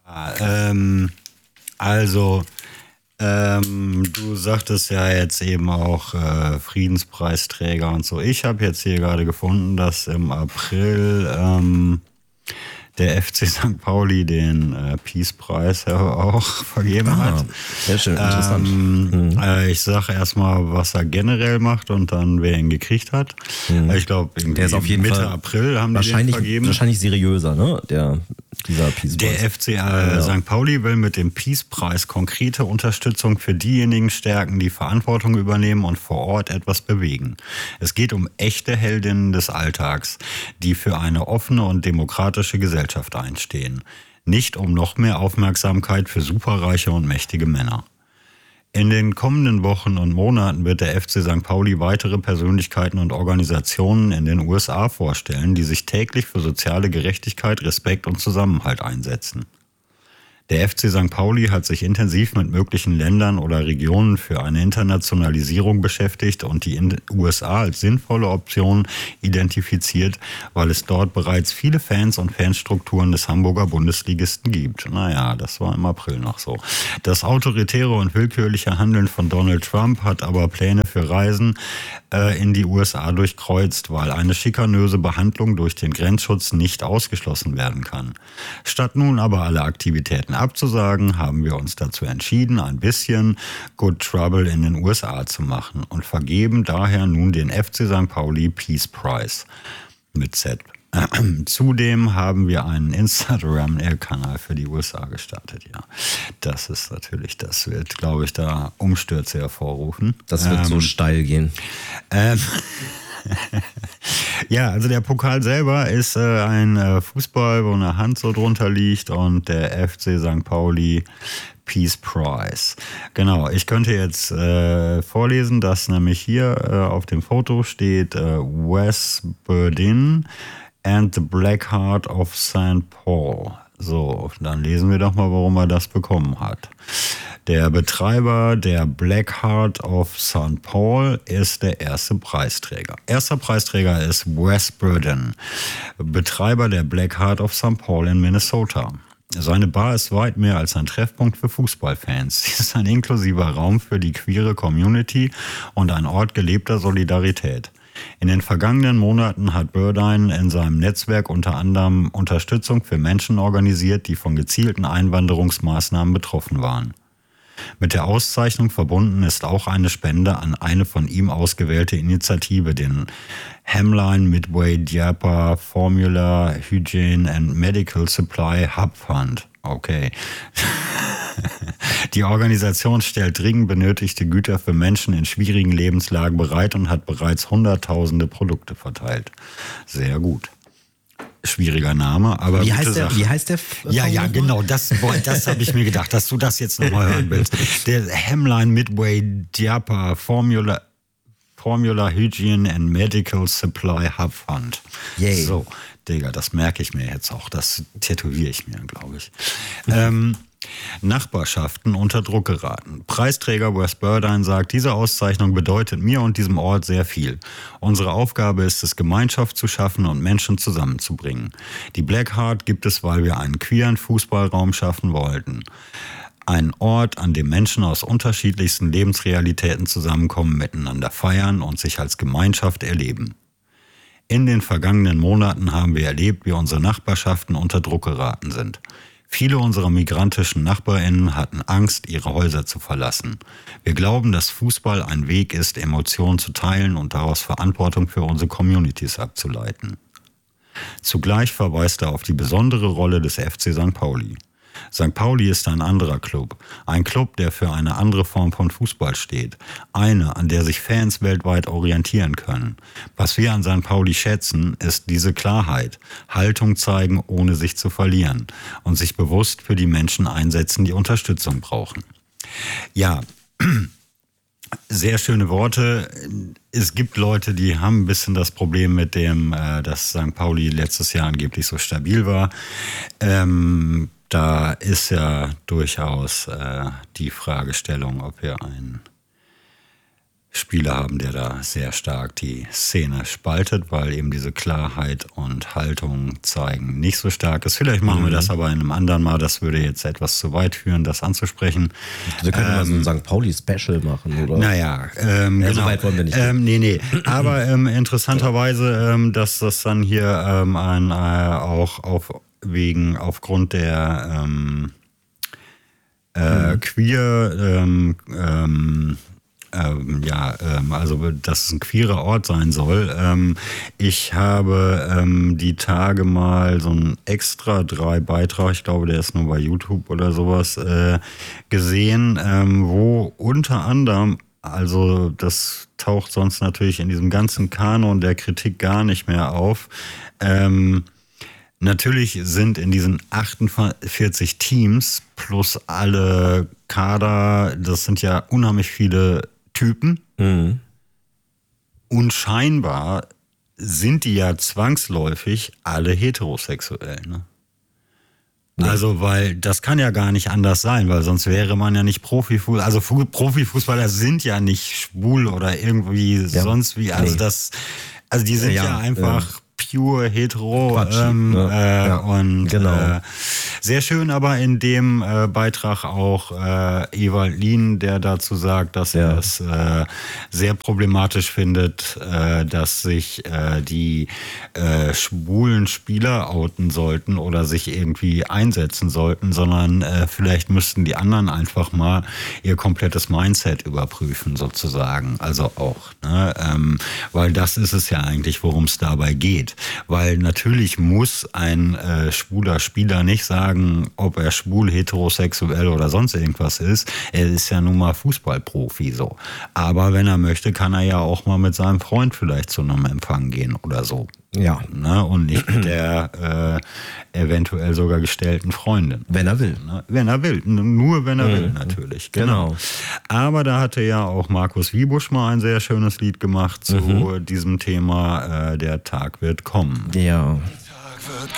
Also, du sagtest ja jetzt eben auch Friedenspreisträger und so. Ich habe jetzt hier gerade gefunden, dass im April der FC St. Pauli den Peace-Preis auch vergeben hat. Sehr schön, interessant. Ich sage erstmal, was er generell macht und dann, wer ihn gekriegt hat. Ich glaube, Der ist auf jeden Mitte Fall April haben die den vergeben. Wahrscheinlich seriöser, ne? Dieser Peace-Preis. Der FC St. Pauli will mit dem Peace-Preis konkrete Unterstützung für diejenigen stärken, die Verantwortung übernehmen und vor Ort etwas bewegen. Es geht um echte Heldinnen des Alltags, die für eine offene und demokratische Gesellschaft einstehen. Nicht um noch mehr Aufmerksamkeit für superreiche und mächtige Männer. In den kommenden Wochen und Monaten wird der FC St. Pauli weitere Persönlichkeiten und Organisationen in den USA vorstellen, die sich täglich für soziale Gerechtigkeit, Respekt und Zusammenhalt einsetzen. Der FC St. Pauli hat sich intensiv mit möglichen Ländern oder Regionen für eine Internationalisierung beschäftigt und die USA als sinnvolle Option identifiziert, weil es dort bereits viele Fans und Fanstrukturen des Hamburger Bundesligisten gibt. Naja, das war im April noch so. Das autoritäre und willkürliche Handeln von Donald Trump hat aber Pläne für Reisen in die USA durchkreuzt, weil eine schikanöse Behandlung durch den Grenzschutz nicht ausgeschlossen werden kann. Statt nun aber alle Aktivitäten abzusagen, haben wir uns dazu entschieden, ein bisschen Good Trouble in den USA zu machen und vergeben daher nun den FC St. Pauli Peace Prize mit Z. Zudem haben wir einen Instagram-Kanal für die USA gestartet, ja. Das ist natürlich, das wird, glaube ich, da Umstürze hervorrufen. Das wird so steil gehen. Ja, also der Pokal selber ist ein Fußball, wo eine Hand so drunter liegt und der FC St. Pauli Peace Prize. Genau, ich könnte jetzt vorlesen, dass nämlich hier auf dem Foto steht Wes Burdin and the Black Heart of St. Paul. So, dann lesen wir doch mal, warum er das bekommen hat. Der Betreiber der Black Heart of St. Paul ist der erste Preisträger. Erster Preisträger ist Wes Burden, Betreiber der Black Heart of St. Paul in Minnesota. Seine Bar ist weit mehr als ein Treffpunkt für Fußballfans. Sie ist ein inklusiver Raum für die queere Community und ein Ort gelebter Solidarität. In den vergangenen Monaten hat Burdine in seinem Netzwerk unter anderem Unterstützung für Menschen organisiert, die von gezielten Einwanderungsmaßnahmen betroffen waren. Mit der Auszeichnung verbunden ist auch eine Spende an eine von ihm ausgewählte Initiative, den Hamline Midway Diaper Formula Hygiene and Medical Supply Hub Fund. Okay. Die Organisation stellt dringend benötigte Güter für Menschen in schwierigen Lebenslagen bereit und hat bereits Hunderttausende Produkte verteilt. Sehr gut. Schwieriger Name, aber wie heißt der? Ja, genau, das habe ich mir gedacht, dass du das jetzt nochmal hören willst. Der Hamline Midway Diaper Formula Hygiene and Medical Supply Hub Fund. Yay. So, Digga, das merke ich mir jetzt auch, das tätowiere ich mir, glaube ich. Nachbarschaften unter Druck geraten. Preisträger Wes Burdine sagt, diese Auszeichnung bedeutet mir und diesem Ort sehr viel. Unsere Aufgabe ist es, Gemeinschaft zu schaffen und Menschen zusammenzubringen. Die Black Heart gibt es, weil wir einen queeren Fußballraum schaffen wollten. Ein Ort, an dem Menschen aus unterschiedlichsten Lebensrealitäten zusammenkommen, miteinander feiern und sich als Gemeinschaft erleben. In den vergangenen Monaten haben wir erlebt, wie unsere Nachbarschaften unter Druck geraten sind. Viele unserer migrantischen NachbarInnen hatten Angst, ihre Häuser zu verlassen. Wir glauben, dass Fußball ein Weg ist, Emotionen zu teilen und daraus Verantwortung für unsere Communities abzuleiten. Zugleich verweist er auf die besondere Rolle des FC St. Pauli. St. Pauli ist ein anderer Club. Ein Club, der für eine andere Form von Fußball steht. Eine, an der sich Fans weltweit orientieren können. Was wir an St. Pauli schätzen, ist diese Klarheit. Haltung zeigen, ohne sich zu verlieren. Und sich bewusst für die Menschen einsetzen, die Unterstützung brauchen. Ja, sehr schöne Worte. Es gibt Leute, die haben ein bisschen das Problem mit dem, dass St. Pauli letztes Jahr angeblich so stabil war. Da ist ja durchaus die Fragestellung, ob wir Spieler haben, der da sehr stark die Szene spaltet, weil eben diese Klarheit und Haltung zeigen nicht so stark ist. Vielleicht machen wir das aber in einem anderen Mal. Das würde jetzt etwas zu weit führen, das anzusprechen. Wir können mal so ein St. Pauli-Special machen, oder? Naja, genau. So weit wollen wir nicht. Nee. Aber interessanterweise, dass das dann hier auch aufgrund der also dass es ein queerer Ort sein soll. Ich habe die Tage mal so einen extra 3 Beitrag, ich glaube, der ist nur bei YouTube oder sowas, gesehen, wo unter anderem, also das taucht sonst natürlich in diesem ganzen Kanon der Kritik gar nicht mehr auf, natürlich sind in diesen 48 Teams plus alle Kader, das sind ja unheimlich viele Typen. Mhm. Und scheinbar sind die ja zwangsläufig alle heterosexuell. Ne? Nee. Also, weil das kann ja gar nicht anders sein, weil sonst wäre man ja nicht Profifußballer. Also Profifußballer sind ja nicht schwul oder irgendwie sonst wie. Also die sind ja einfach pure hetero und genau. Sehr schön aber in dem Beitrag auch Ewald Lien, der dazu sagt, dass er es sehr problematisch findet, dass sich die schwulen Spieler outen sollten oder sich irgendwie einsetzen sollten, sondern vielleicht müssten die anderen einfach mal ihr komplettes Mindset überprüfen sozusagen. Also auch, ne? Weil das ist es ja eigentlich, worum es dabei geht. Weil natürlich muss ein schwuler Spieler nicht sagen, ob er schwul, heterosexuell oder sonst irgendwas ist. Er ist ja nun mal Fußballprofi so. Aber wenn er möchte, kann er ja auch mal mit seinem Freund vielleicht zu einem Empfang gehen oder so. Ja. Ne? Und nicht mit der eventuell sogar gestellten Freundin. Wenn er will. Ne? Wenn er will. Nur wenn er will, natürlich. Genau. Aber da hatte ja auch Markus Wiebusch mal ein sehr schönes Lied gemacht zu diesem Thema, der Tag wird kommen. Ja. Der Tag wird